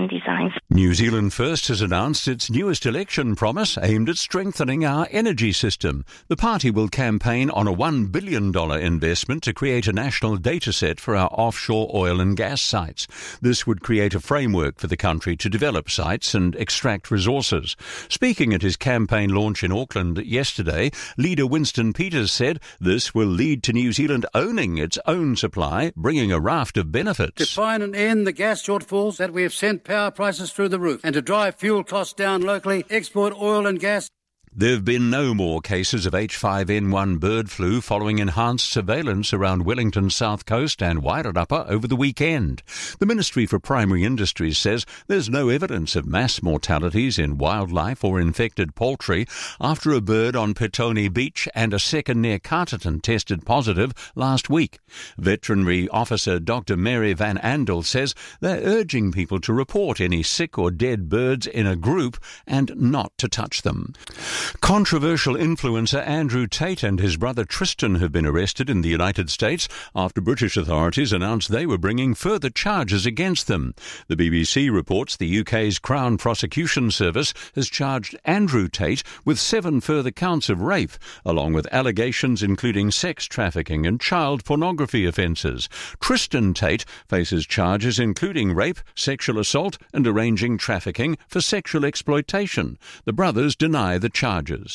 and designs. New Zealand First has announced its newest election promise aimed at strengthening our energy system. The party will campaign on a $1 billion investment to create a national data set for our offshore oil and gas sites. This would create a framework for the country to develop sites and extract resources. Speaking at his campaign launch in Auckland yesterday, leader Winston Peters said this will lead to New Zealand owning its own supply, bringing a raft of benefits. To find and end the gas shortfalls that we have sent power prices through the roof, and to drive fuel costs down locally, export oil and gas. There have been no more cases of H5N1 bird flu following enhanced surveillance around Wellington's south coast and Wairarapa over the weekend. The Ministry for Primary Industries says there's no evidence of mass mortalities in wildlife or infected poultry after a bird on Petone Beach and a second near Carterton tested positive last week. Veterinary Officer Dr. Mary Van Andel says they're urging people to report any sick or dead birds in a group and not to touch them. Controversial influencer Andrew Tate and his brother Tristan have been arrested in the United States after British authorities announced they were bringing further charges against them. The BBC reports the UK's Crown Prosecution Service has charged Andrew Tate with 7 further counts of rape, along with allegations including sex trafficking and child pornography offences. Tristan Tate faces charges including rape, sexual assault and arranging trafficking for sexual exploitation. The brothers deny the charges.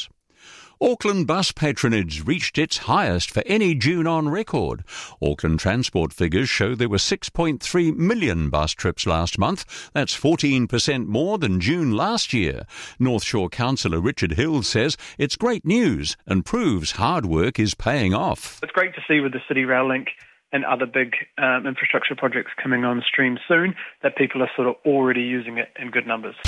Auckland bus patronage reached its highest for any June on record. Auckland Transport figures show there were 6.3 million bus trips last month. That's 14% more than June last year. North Shore Councillor Richard Hill says it's great news and proves hard work is paying off. It's great to see with the City Rail Link and other big infrastructure projects coming on stream soon that people are sort of already using it in good numbers.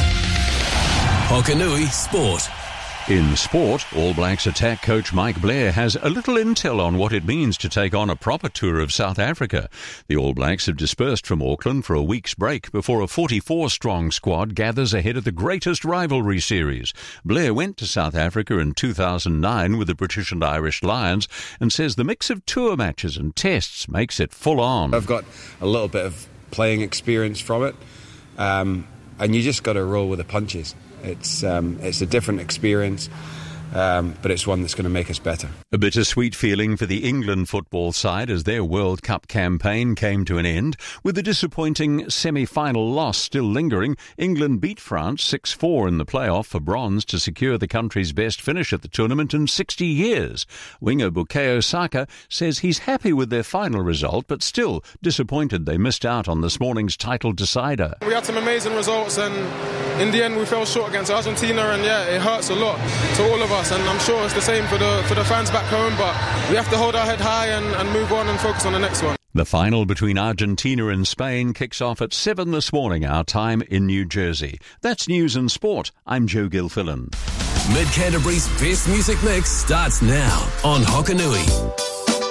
Hokanui Sport. In sport, All Blacks attack coach Mike Blair has a little intel on what it means to take on a proper tour of South Africa. The All Blacks have dispersed from Auckland for a week's break before a 44-strong squad gathers ahead of the greatest rivalry series. Blair went to South Africa in 2009 with the British and Irish Lions and says the mix of tour matches and tests makes it full on. I've got a little bit of playing experience from it, and you just got to roll with the punches. It's a different experience, but it's one that's going to make us better. A bittersweet feeling for the England football side as their World Cup campaign came to an end. With the disappointing semi-final loss still lingering, England beat France 6-4 in the playoff for bronze to secure the country's best finish at the tournament in 60 years. Winger Bukayo Saka says he's happy with their final result, but still disappointed they missed out on this morning's title decider. We had some amazing results and in the end we fell short against Argentina, and it hurts a lot to all of us, and I'm sure it's the same for the fans back home, but we have to hold our head high and move on and focus on the next one. The final between Argentina and Spain kicks off at 7 this morning, our time in New Jersey. That's News and Sport. I'm Joe Gilfillan. Mid-Canterbury's best music mix starts now on Hokanui.